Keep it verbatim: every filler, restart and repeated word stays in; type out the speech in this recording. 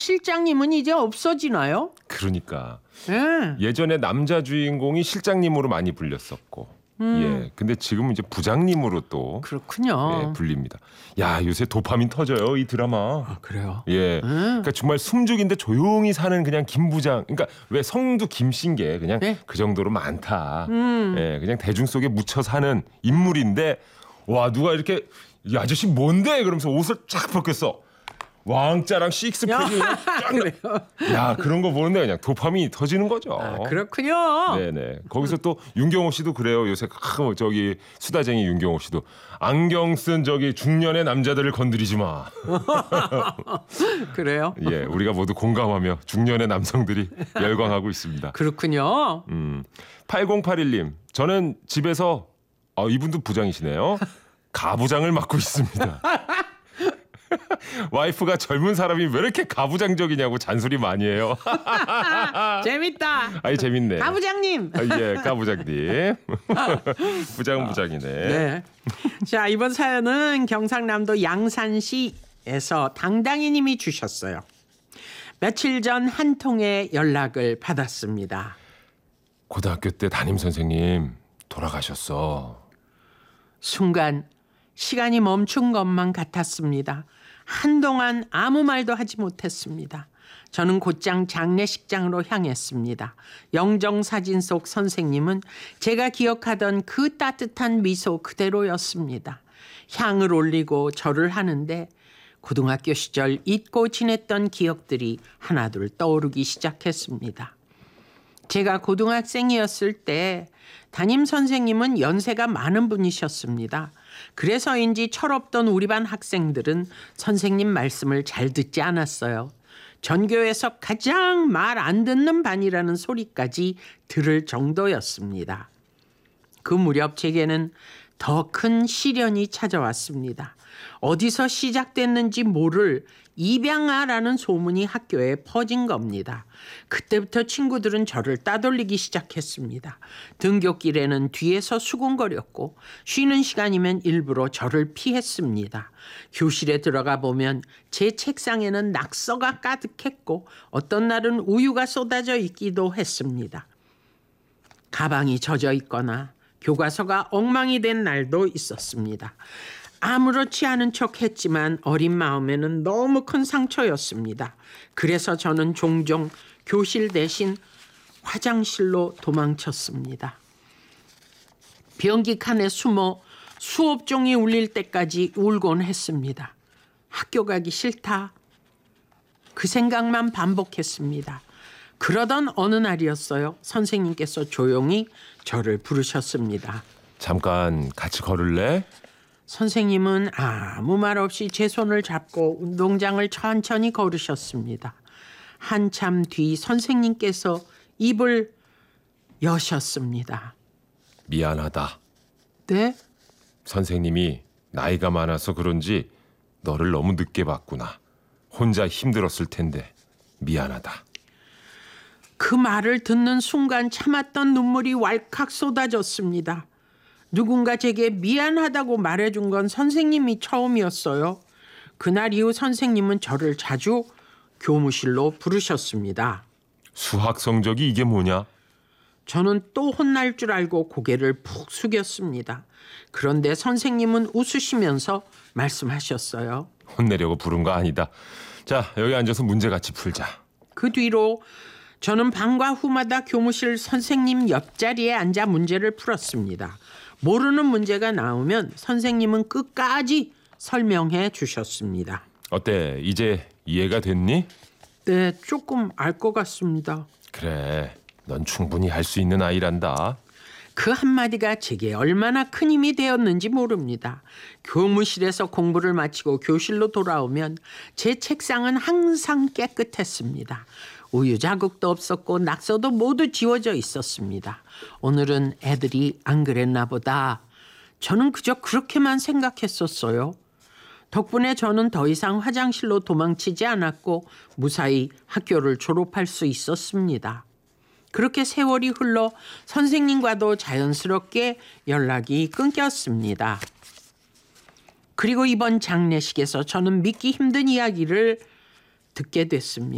실장님은 이제 없어지나요? 그러니까 예. 예전에 남자 주인공이 실장님으로 많이 불렸었고, 음. 예, 근데 지금은 이제 부장님으로 또 그렇군요. 예, 불립니다. 야, 요새 도파민 터져요, 이 드라마. 아, 그래요? 예, 음. 그러니까 정말 숨죽인데 조용히 사는 그냥 김 부장. 그러니까 왜 성도 김씨인 게 그냥 네? 그 정도로 많다. 음. 예, 그냥 대중 속에 묻혀 사는 인물인데, 와, 누가 이렇게 이 아저씨 뭔데? 그러면서 옷을 쫙 벗겼어. 왕자랑 식스팩이 그냥 쫙. 그래요? 야, 그런 거 보는데 그냥 도파민이 터지는 거죠. 아, 그렇군요. 네네. 거기서 또 윤경호 씨도 그래요. 요새 크, 저기 수다쟁이 윤경호 씨도 안경 쓴 저기 중년의 남자들을 건드리지 마. 그래요? 예, 우리가 모두 공감하며 중년의 남성들이 열광하고 있습니다. 그렇군요. 음, 팔공팔일 님, 저는 집에서 아, 이분도 부장이시네요. 가부장을 맡고 있습니다. 와이프가 젊은 사람이 왜 이렇게 가부장적이냐고 잔소리 많이 해요. 재밌다. 아이, 재밌네. 가부장님. 아, 예, 가부장님. 부장 부장이네. 네. 자, 이번 사연은 경상남도 양산시에서 당당이님이 주셨어요. 며칠 전 한 통의 연락을 받았습니다. 고등학교 때 담임 선생님 돌아가셨어. 순간 시간이 멈춘 것만 같았습니다. 한동안 아무 말도 하지 못했습니다. 저는 곧장 장례식장으로 향했습니다. 영정사진 속 선생님은 제가 기억하던 그 따뜻한 미소 그대로였습니다. 향을 올리고 절을 하는데 고등학교 시절 잊고 지냈던 기억들이 하나둘 떠오르기 시작했습니다. 제가 고등학생이었을 때 담임 선생님은 연세가 많은 분이셨습니다. 그래서인지 철없던 우리 반 학생들은 선생님 말씀을 잘 듣지 않았어요. 전교에서 가장 말 안 듣는 반이라는 소리까지 들을 정도였습니다. 그 무렵 제게는 더 큰 시련이 찾아왔습니다. 어디서 시작됐는지 모를 입양아라는 소문이 학교에 퍼진 겁니다. 그때부터 친구들은 저를 따돌리기 시작했습니다. 등굣길에는 뒤에서 수군거렸고 쉬는 시간이면 일부러 저를 피했습니다. 교실에 들어가 보면 제 책상에는 낙서가 가득했고 어떤 날은 우유가 쏟아져 있기도 했습니다. 가방이 젖어 있거나 교과서가 엉망이 된 날도 있었습니다. 아무렇지 않은 척 했지만 어린 마음에는 너무 큰 상처였습니다. 그래서 저는 종종 교실 대신 화장실로 도망쳤습니다. 변기 칸에 숨어 수업 종이 울릴 때까지 울곤 했습니다. 학교 가기 싫다. 그 생각만 반복했습니다. 그러던 어느 날이었어요. 선생님께서 조용히 저를 부르셨습니다. 잠깐 같이 걸을래? 선생님은 아무 말 없이 제 손을 잡고 운동장을 천천히 걸으셨습니다. 한참 뒤 선생님께서 입을 여셨습니다. 미안하다. 네? 선생님이 나이가 많아서 그런지 너를 너무 늦게 봤구나. 혼자 힘들었을 텐데 미안하다. 그 말을 듣는 순간 참았던 눈물이 왈칵 쏟아졌습니다. 누군가 제게 미안하다고 말해준 건 선생님이 처음이었어요. 그날 이후 선생님은 저를 자주 교무실로 부르셨습니다. 수학 성적이 이게 뭐냐? 저는 또 혼날 줄 알고 고개를 푹 숙였습니다. 그런데 선생님은 웃으시면서 말씀하셨어요. 혼내려고 부른 거 아니다. 자, 여기 앉아서 문제 같이 풀자. 그 뒤로 저는 방과 후마다 교무실 선생님 옆자리에 앉아 문제를 풀었습니다. 모르는 문제가 나오면 선생님은 끝까지 설명해 주셨습니다. 어때? 이제 이해가 됐니? 네, 조금 알 것 같습니다. 그래, 넌 충분히 할 수 있는 아이란다. 그 한마디가 제게 얼마나 큰 힘이 되었는지 모릅니다. 교무실에서 공부를 마치고 교실로 돌아오면 제 책상은 항상 깨끗했습니다. 우유 자국도 없었고 낙서도 모두 지워져 있었습니다. 오늘은 애들이 안 그랬나 보다. 저는 그저 그렇게만 생각했었어요. 덕분에 저는 더 이상 화장실로 도망치지 않았고 무사히 학교를 졸업할 수 있었습니다. 그렇게 세월이 흘러 선생님과도 자연스럽게 연락이 끊겼습니다. 그리고 이번 장례식에서 저는 믿기 힘든 이야기를 듣게 됐습니다.